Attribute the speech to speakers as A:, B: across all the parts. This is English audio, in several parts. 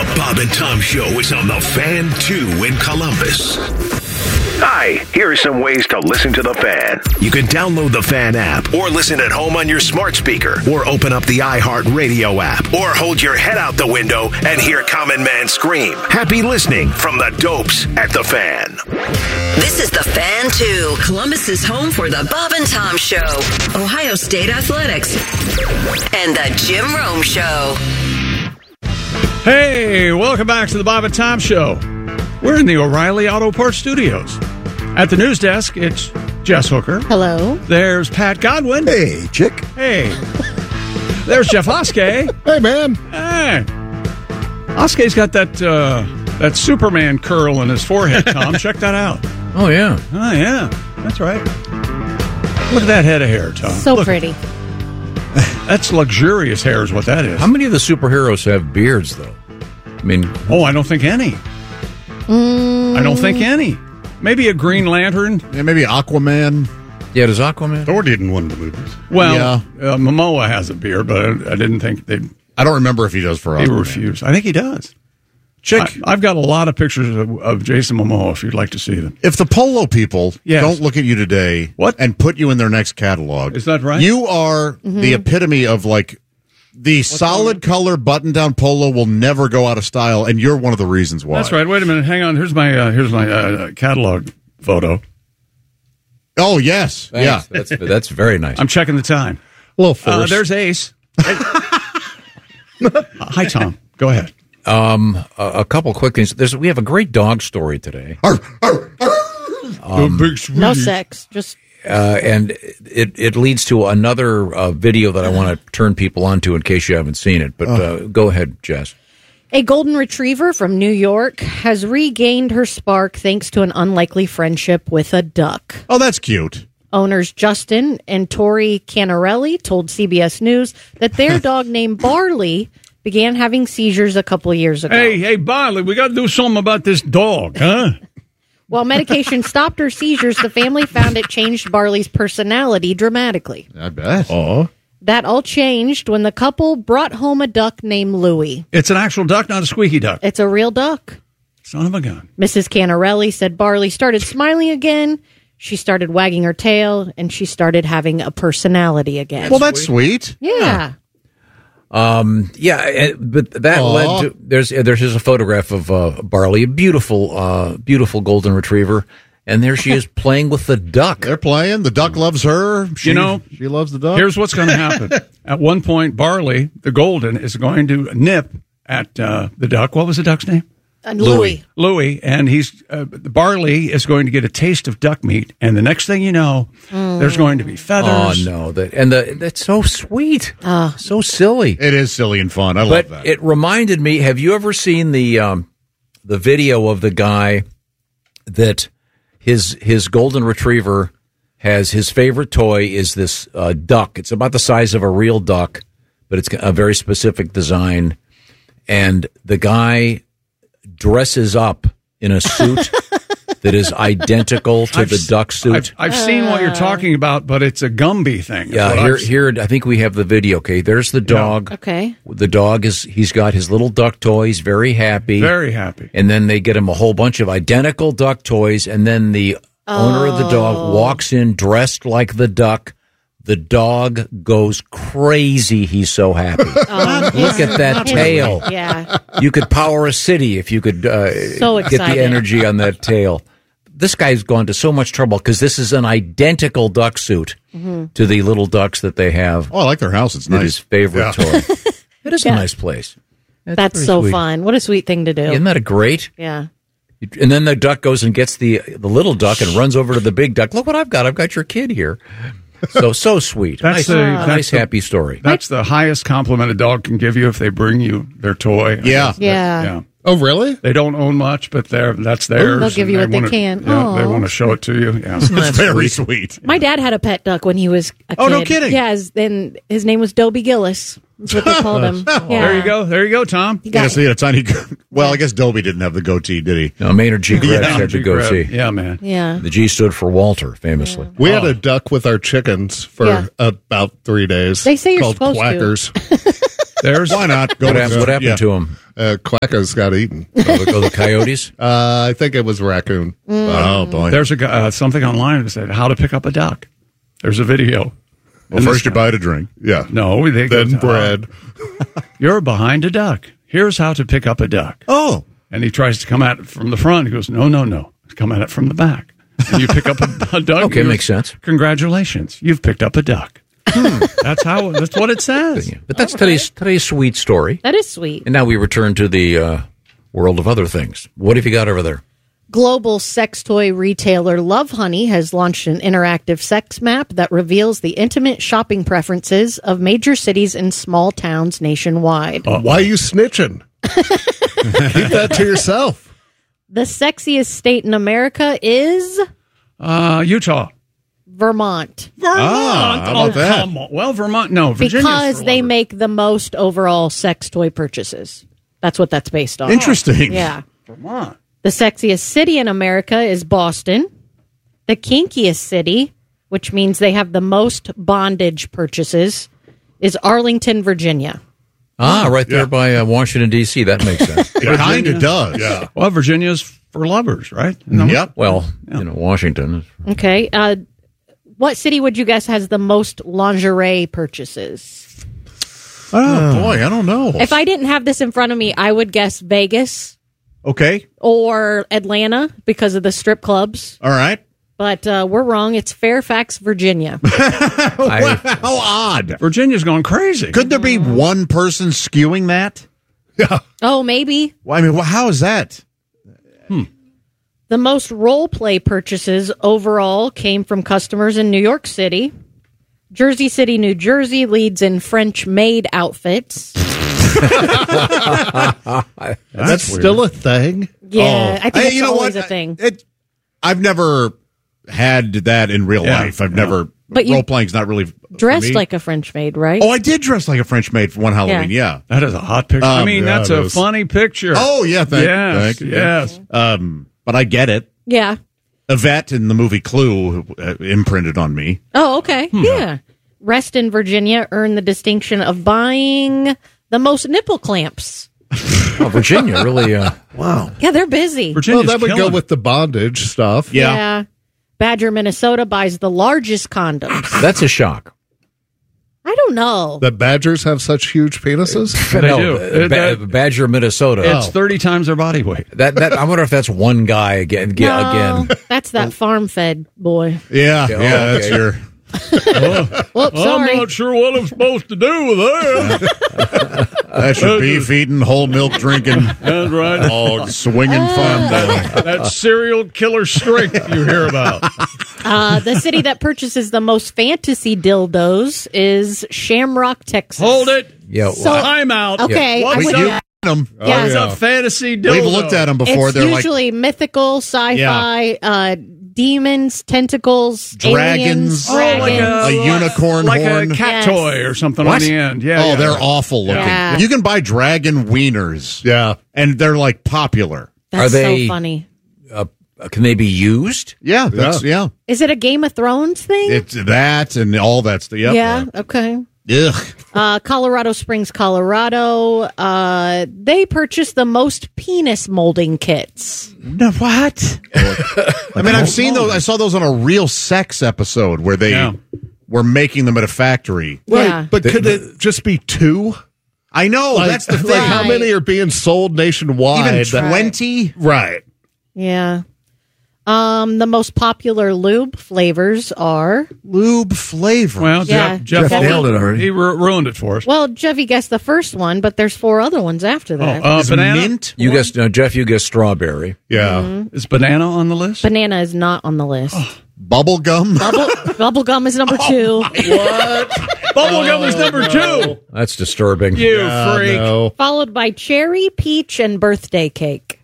A: The Bob and Tom Show is on the Fan 2 in Columbus. Hi, here are some ways to listen to the Fan. You can download the Fan app or listen at home on your smart speaker or open up the iHeartRadio app or hold your head out the window and hear Common Man scream. Happy listening from the Dopes at the Fan.
B: This is the Fan 2, Columbus's home for the Bob and Tom Show, Ohio State Athletics, and the Jim Rome Show.
C: Hey, welcome back to the Bob and Tom Show. We're in the O'Reilly Auto Parts Studios. At the news desk, it's Jess Hooker.
D: Hello.
C: There's Pat Godwin.
E: Hey, chick.
C: Hey. There's Jeff Oskey.
E: Hey, man.
C: Hey. Oskey's got that Superman curl in his forehead, Tom. Check that out.
F: Oh, yeah.
C: Oh, yeah. That's right. Look at that head of hair, Tom.
D: So
C: Look.
D: pretty.
C: That's luxurious hair is what that is.
F: How many of the superheroes have beards, though? I mean...
C: Oh, I don't think any. I don't think any. Maybe a Green Lantern.
E: Yeah, maybe Aquaman.
F: Yeah, does Aquaman?
E: Thor didn't win the movies.
C: Well, Momoa has a beard, but I didn't think they'd...
E: I don't remember if he does for Aquaman.
C: He refused. I think he does. Chick, I've got a lot of pictures of Jason Momoa if you'd like to see them.
E: If the Polo people don't look at you today and put you in their next catalog...
C: Is that right?
E: You are the epitome of, like... The solid color button-down polo will never go out of style, and you're one of the reasons why.
C: That's right. Wait a minute. Hang on. Here's my catalog photo.
E: Oh, yes.
F: Thanks.
E: Yeah.
F: That's very nice.
C: I'm checking the time.
E: A little forced.
C: There's Ace. Hi, Tom. Go ahead.
F: A couple quick things. We have a great dog story today.
D: No sex. Just...
F: and it leads to another video that I want to turn people onto in case you haven't seen it. But go ahead, Jess.
D: A golden retriever from New York has regained her spark thanks to an unlikely friendship with a duck.
E: Oh, that's cute.
D: Owners Justin and Tori Canarelli told CBS News that their dog named Barley began having seizures a couple years ago.
C: Hey, Barley, we got to do something about this dog, huh?
D: While medication stopped her seizures, the family found it changed Barley's personality dramatically.
E: I bet.
D: That all changed when the couple brought home a duck named Louie.
C: It's an actual duck, not a squeaky duck.
D: It's a real duck.
C: Son of a gun.
D: Mrs. Canarelli said Barley started smiling again, she started wagging her tail, and she started having a personality again.
E: Well, that's sweet.
D: Yeah.
F: But that led to there's a photograph of Barley, a beautiful golden retriever, and there she is playing with the duck.
E: They're playing. The duck loves her. She loves the duck.
C: Here's what's going to happen. At one point, Barley, the golden, is going to nip at the duck. What was the duck's name? Louie, and Barley is going to get a taste of duck meat, and the next thing you know, there's going to be feathers.
F: Oh no, that's so sweet, so silly.
E: It is silly and fun. I love that.
F: It reminded me. Have you ever seen the video of the guy that his golden retriever has his favorite toy is this duck? It's about the size of a real duck, but it's a very specific design, and the guy dresses up in a suit that is identical to the duck suit.
C: I've seen what you're talking about, but it's a Gumby thing.
F: Yeah, here I think we have the video. Okay, there's the dog.
D: Yeah. Okay.
F: The dog he's got his little duck toys, very happy.
C: Very happy.
F: And then they get him a whole bunch of identical duck toys, and then the owner of the dog walks in dressed like the duck. The dog goes crazy. He's so happy. Look at that tail.
D: Yeah.
F: You could power a city if you could
D: so
F: get the energy on that tail. This guy's gone to so much trouble because this is an identical duck suit to the little ducks that they have.
E: Oh, I like their house. It's nice.
F: His favorite toy. It is a nice place.
D: That's so sweet. Fun. What a sweet thing to do.
F: Isn't that great?
D: Yeah.
F: And then the duck goes and gets the little duck and runs over to the big duck. Look what I've got. I've got your kid here. So sweet. That's nice, happy story.
C: That's the highest compliment a dog can give you if they bring you their toy.
D: Yeah.
E: Oh, really?
C: They don't own much, but that's theirs.
D: They'll give you what they can.
C: Yeah, they want to show it to you. Yeah.
E: That's very sweet.
D: My dad had a pet duck when he was a kid.
C: Oh, no kidding.
D: Yeah, then his name was Dobie Gillis. That's what they called him. Yeah.
C: There you go, Tom.
E: See a tiny. Well, I guess Dobie didn't have the goatee, did he?
F: No, Maynard G. Krebs had the goatee.
C: Yeah, man.
D: Yeah.
F: The G stood for Walter, famously.
G: We had a duck with our chickens for about 3 days.
D: They say you're
G: called
D: supposed
G: Quackers.
D: to.
C: There's
E: why not?
F: What happened to him?
G: Quacko's got eaten.
F: The coyotes?
G: I think it was a raccoon.
E: Oh, boy.
C: There's a something online that said how to pick up a duck. There's a video.
E: Well, first you buy it a drink.
G: Yeah.
C: No, they go,
G: Then bread.
C: You're behind a duck. Here's how to pick up a duck.
E: Oh.
C: And he tries to come at it from the front. He goes, no. Come at it from the back. And you pick up a duck.
F: Okay, makes sense.
C: Congratulations. You've picked up a duck. That's what it says.
F: But that's today's sweet story.
D: That is sweet.
F: And now we return to the world of other things. What have you got over there?
D: Global sex toy retailer Lovehoney has launched an interactive sex map that reveals the intimate shopping preferences of major cities and small towns nationwide.
G: Why are you snitching? Keep that to yourself.
D: The sexiest state in America is
C: Utah.
D: Vermont.
E: How about that?
C: Come on. Well, Vermont, no. Virginia's
D: Because
C: for
D: they
C: lovers.
D: make the most overall sex toy purchases. That's what that's based on.
E: Interesting.
D: Yeah.
C: Vermont.
D: The sexiest city in America is Boston. The kinkiest city, which means they have the most bondage purchases, is Arlington, Virginia.
F: Right there by Washington, D.C. That makes sense.
E: It kind of does.
G: Yeah.
C: Well, Virginia's for lovers, right? No?
E: Yep.
F: Well, Washington.
D: Okay. What city would you guess has the most lingerie purchases?
E: Oh, boy, I don't know.
D: If I didn't have this in front of me, I would guess Vegas
E: Okay.
D: or Atlanta because of the strip clubs.
E: All right.
D: But we're wrong. It's Fairfax, Virginia.
E: How odd.
C: Virginia's going crazy.
E: Could there be one person skewing that?
D: Oh, maybe.
E: Well, I mean, how is that?
D: The most role play purchases overall came from customers in New York City. Jersey City, New Jersey leads in French maid outfits.
G: That's still a thing?
D: Yeah, I think it's
E: you know
D: always
E: what?
D: a thing.
E: I've never had that in real life. I've never.
D: But you
E: role playing's not really for
D: Dressed
E: me.
D: like a French maid, right?
E: Oh, I did dress like a French maid for one Halloween. Yeah.
C: That is a hot picture. I mean,
G: yeah,
C: that's
G: it
C: a
G: is.
C: funny picture.
E: Oh yeah. Thank you.
C: Yes.
E: But I get it.
D: Yeah.
E: Yvette in the movie Clue imprinted on me.
D: Oh, okay. Yeah. Reston, Virginia earned the distinction of buying the most nipple clamps.
F: Oh, Virginia, really.
E: Wow.
D: Yeah, they're busy.
C: Virginia's
G: Well, that would go
C: killing
G: with the bondage stuff.
E: Yeah.
D: Badger, Minnesota buys the largest condoms.
F: That's a shock.
D: I don't know.
G: That badgers have such huge penises?
C: They do.
F: Badger, Minnesota.
C: It's 30 times their body weight.
F: That I wonder if that's one guy again.
D: No, that's that farm fed boy.
E: Yeah.
F: Yeah,
E: That's
F: okay.
E: your.
D: Whoops, sorry.
C: I'm not sure what I'm supposed to do with that.
E: That's your beef eating, whole milk drinking,
C: That's right.
E: hog swinging farm boy.
C: That serial killer strength you hear about.
D: The city that purchases the most fantasy dildos is Shamrock, Texas.
C: Hold it.
F: Yeah,
C: I'm out.
D: Okay, I
C: What's
D: would-
C: up?
E: Them.
D: Yeah.
C: What's up, fantasy dildo?
E: We've looked at them before.
D: It's
E: They're like
D: usually mythical, sci-fi, demons, tentacles,
E: Dragons.
D: aliens,
E: Oh,
C: like
D: dragons.
E: a unicorn
C: like
E: horn.
C: a cat
D: Yes.
C: toy or something
F: What?
C: on the end. Yeah.
E: Oh,
C: yeah.
E: they're awful looking.
D: Yeah.
E: You can buy dragon wieners.
G: Yeah.
E: And they're like popular.
D: That's
F: Are they-
D: so funny.
F: Can they be used?
E: Yeah, that's yeah.
D: Is it a Game of Thrones thing?
E: It's that and all that stuff. Yep.
D: yeah. Okay.
E: Ugh.
D: Colorado Springs, Colorado. They purchased the most penis molding kits.
E: No, what? I mean, I've seen those. I saw those on a Real Sex episode where they were making them at a factory.
G: Right.
D: Yeah.
G: But could it just be two?
E: I know. That's the thing.
G: Like how
D: Right.
G: many are being sold nationwide?
E: Even 20?
G: Right.
D: Yeah. The most popular lube flavors are.
E: Lube flavor.
C: Well,
D: Yeah.
C: Jeff
D: Nailed
C: it already. He ruined it for us.
D: Well, Jeffy guessed the first one, but there's 4 other ones after that.
E: Is
C: banana.
E: mint?
F: You guessed, Jeff. You guessed strawberry.
G: Yeah.
C: Is banana on the list?
D: Banana is not on the list.
E: Bubble gum?
D: Bubblegum is number 2.
C: Bubblegum is number 2.
F: That's disturbing.
C: You freak.
G: No.
D: Followed by cherry, peach, and birthday cake.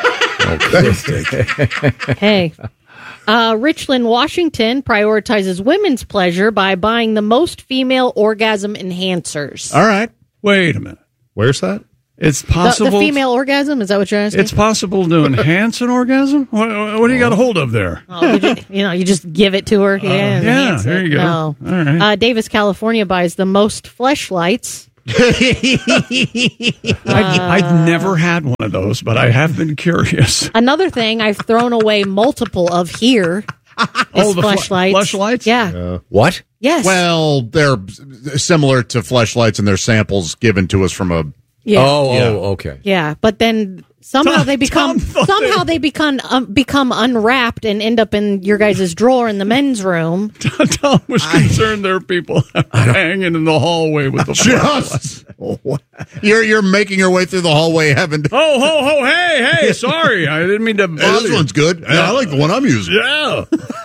D: Hey. Richland, Washington prioritizes women's pleasure by buying the most female orgasm enhancers.
E: All right.
C: Wait a minute.
G: Where's that?
C: It's
D: The
C: possible.
D: female orgasm? Is that what you're asking?
C: It's possible to enhance an orgasm. What do you got a hold of there?
D: Oh, you just give it to her. Yeah,
C: yeah,
D: enhance
C: there
D: it.
C: you go.
D: No.
C: All right.
D: Davis, California buys the most fleshlights
C: I've never had one of those, but I have been curious.
D: Another thing I've thrown away multiple of here is
C: the
D: fleshlights.
C: Fleshlights?
D: Yeah.
F: What?
D: Yes.
E: Well, they're similar to fleshlights, and they're samples given to us from a.
D: Yeah.
F: Okay.
D: Yeah, but then somehow they become unwrapped and end up in your guys' drawer in the men's room.
C: Tom was concerned there are people hanging in the hallway with the
E: Just, you're making your way through the hallway, having.
C: Oh, hey, sorry, I didn't mean to bother
E: Hey, this
C: you.
E: one's good. Yeah, I like the one I'm using.
C: Yeah.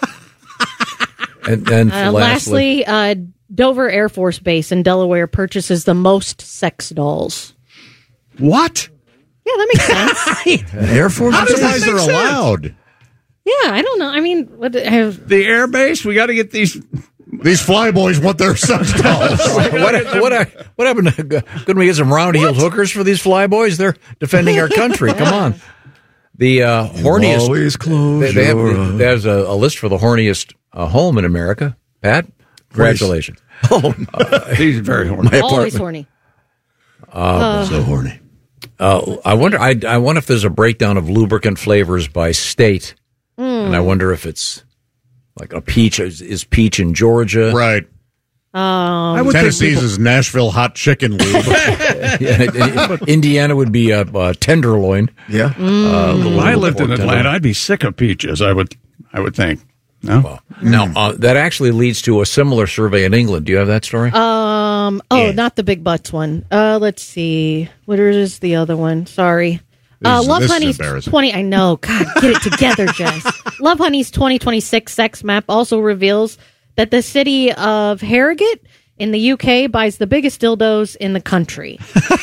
F: And
D: lastly, Dover Air Force Base in Delaware purchases the most sex dolls.
C: What?
D: Yeah, that makes sense.
G: Air Force?
E: How
C: does that
E: guys
C: make
E: are
C: sense?
E: allowed?
D: Yeah, I don't know. I mean,
C: The air base? We got to get these.
E: These flyboys want their sex dolls.
F: what happened? Couldn't we get some round-heeled hookers for these flyboys? They're defending our country. Come on. The horniest.
G: Always close
F: There's a list for the horniest home in America. Pat, congratulations.
C: He's very horny.
D: always horny.
G: so horny.
F: I wonder. I wonder if there's a breakdown of lubricant flavors by state, and I wonder if it's like a peach is peach in Georgia,
E: Right.
C: I would
E: Tennessee's is Nashville hot chicken lube.
F: Yeah, Indiana would be a tenderloin.
G: Yeah.
C: If I lived in Atlanta, I'd be sick of peaches. I would think. No.
F: Now that actually leads to a similar survey in England. Do you have that story?
D: Not the big butts one. Let's see. What is the other one? Sorry. Love
E: this is
D: Honey's
E: embarrassing.
D: 20. I know. God, get it together, Jess. Love Honey's 2026 sex map also reveals that the city of Harrogate in the UK buys the biggest dildos in the country.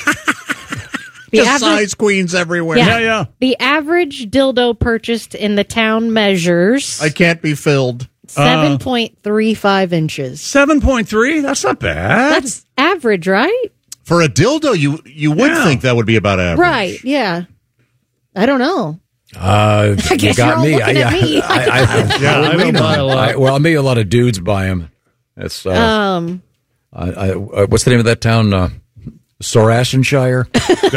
E: Size queens everywhere.
C: Yeah.
D: The average dildo purchased in the town measures
E: I can't be filled.
D: 7.35 inches.
C: 7.3? That's not bad.
D: That's average, right?
E: For a dildo, you would think that would be about average.
D: Right, yeah. I don't know.
F: I
D: guess
F: you got
D: you're all
F: me.
D: looking at me.
G: I don't buy a lot.
F: Well, maybe a lot of dudes buy them. That's what's the name of that town? Sorashenshire.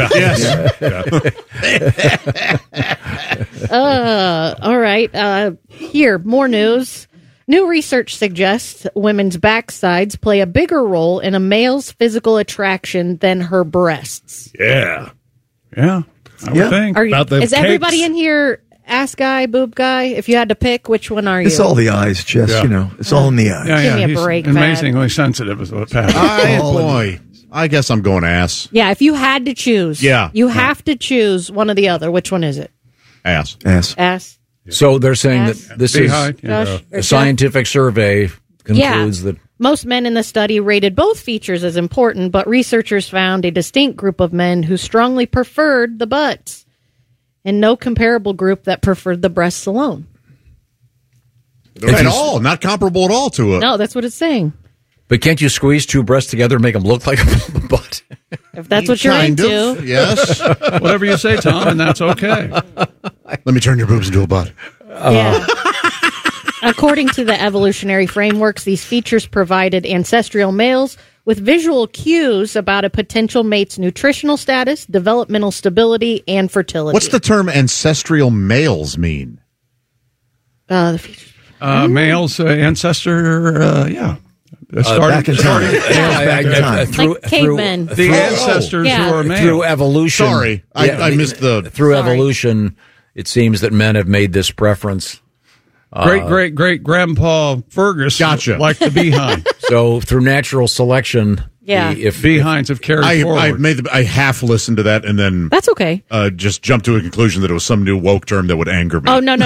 E: Yes.
D: All right. Here, more news. New research suggests women's backsides play a bigger role in a male's physical attraction than her breasts.
C: Yeah. I would think.
D: Is everybody in here ass guy, boob guy? If you had to pick, which one are you?
G: It's all the eyes, Jess.
C: Yeah.
G: You know, it's all in the eyes.
D: Give me a
C: He's
D: break, Pat.
C: amazingly sensitive is what Pat.
E: Boy, I guess I'm going ass.
D: Yeah, if you had to choose.
E: Yeah.
D: You have to choose one or the other. Which one is it?
E: Ass.
D: Ass.
F: So they're saying
D: Ass.
F: that this
C: Behind,
F: is
D: Josh?
F: a scientific survey concludes that
D: Most men in the study rated both features as important, but researchers found a distinct group of men who strongly preferred the butts, and no comparable group that preferred the breasts alone.
E: At all. Not comparable at all to it.
D: No, that's what it's saying.
F: But can't you squeeze two breasts together and make them look like a butt?
D: If that's what you're
E: Kind
D: into.
E: of, yes.
C: Whatever you say, Tom, and that's okay.
E: Let me turn your boobs into a butt.
D: Yeah. According to the evolutionary frameworks, these features provided ancestral males with visual cues about a potential mate's nutritional status, developmental stability, and fertility.
E: What's the term ancestral males mean?
D: The features.
C: Male's ancestor,
G: Back in time.
D: Like cavemen.
C: The ancestors
D: Yeah.
C: who are male.
F: Through evolution.
E: Sorry, I missed the.
F: Through
D: Sorry.
F: evolution, it seems that men have made this preference.
C: Great grandpa Fergus
E: Gotcha.
C: like the behind.
F: So through natural selection,
D: Yeah.
F: if
C: Behinds have carried
E: I
C: forward.
E: I half listened to that and then
D: That's okay.
E: just jumped to a conclusion that it was some new woke term that would anger me.
D: Oh, no.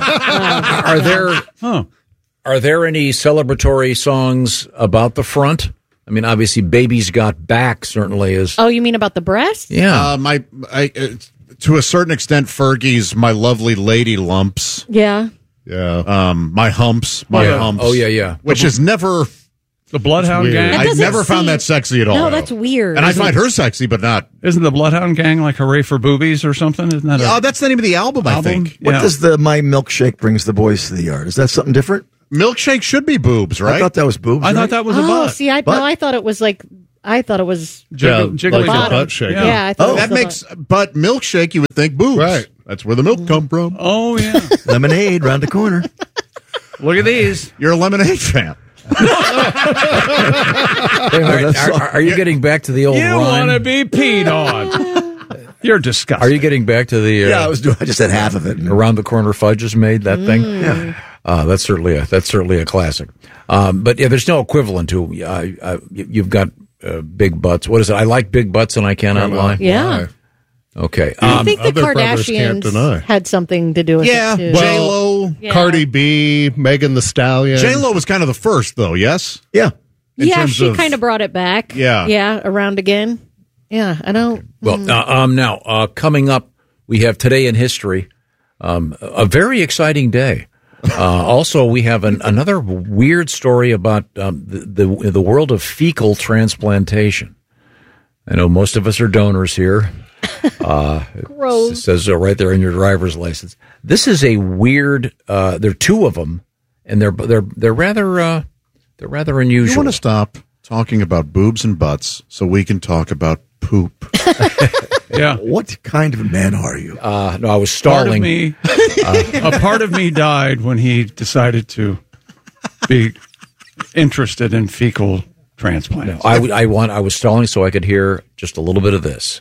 F: are there any celebratory songs about the front? I mean, obviously, "Baby's Got Back" certainly is.
D: Oh, you mean about the breasts?
F: Yeah,
E: To a certain extent, Fergie's "My Lovely Lady Lumps."
D: Yeah.
E: Yeah. My humps.
F: Oh, yeah.
E: Which is never.
C: The Bloodhound
E: Weird.
C: Gang.
E: I never found that sexy at all.
D: No, that's weird.
E: And I find her sexy, but not.
C: Isn't the Bloodhound Gang like Hooray for Boobies or something? Isn't that
E: Oh, that's the name of the album, I think.
G: What does the My Milkshake Brings the Boys to the Yard? Is that something different?
E: Milkshake should be boobs, right?
G: I thought that was boobs.
C: I
G: right?
C: thought that was a
D: Oh,
C: butt.
D: see, I thought it was like I thought it was
C: Jiggly
G: like a
D: bottom.
G: butt shake.
D: Yeah, I thought it was
E: That
D: the
E: makes, but milkshake, you would think boobs.
G: Right.
E: That's where the milk come from.
C: Oh, yeah.
H: Lemonade round the corner.
C: Look at these.
E: You're a lemonade fan.
F: Are you getting back to the old
C: You
F: rhyme?
C: want to be peed on. You're disgusting.
F: Are you getting back to the
H: Yeah, I just said half of it.
F: around the corner fudge is made, that thing?
H: Yeah.
F: That's certainly a classic. But yeah, there's no equivalent to you've got big butts. What is it? I like big butts and I cannot lie.
D: Yeah.
F: Okay.
D: I think the
G: other brothers can't deny.
D: Kardashians had something to do with
E: Yeah,
D: it, too.
E: J-Lo.
D: Yeah.
G: Cardi B, Megan the Stallion.
E: J-Lo was kind of the first, though, yes?
H: Yeah.
D: Yeah,
E: terms
D: she
E: of-
D: kind of brought it back.
E: Yeah.
D: Yeah, around again. Yeah, I don't...
F: Well, now coming up, we have Today in History, a very exciting day. Also, we have another weird story about the world of fecal transplantation. I know most of us are donors here.
D: Gross.
F: It says so right there in your driver's license. This is a weird. There are two of them, and they're rather unusual.
E: You want to stop talking about boobs and butts so we can talk about poop?
C: Yeah.
H: What kind of a man are you?
F: No, I was
C: Part of
F: stalling.
C: me, a part of me died when he decided to be interested in fecal transplants.
F: I was stalling so I could hear just a little bit of this.